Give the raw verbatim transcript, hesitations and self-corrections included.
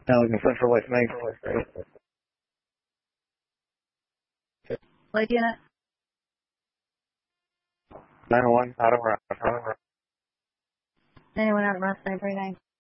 Allegan Central Lake Main. Lake unit. nine one, out of route. Anyone out of Mustang three nine?